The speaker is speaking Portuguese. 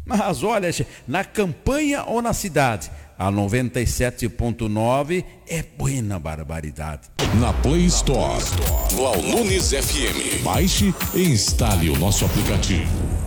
Mas olha, na campanha ou na cidade, a 97.9 é buena barbaridade. Na Play Store, no Nunes FM. Baixe e instale o nosso aplicativo.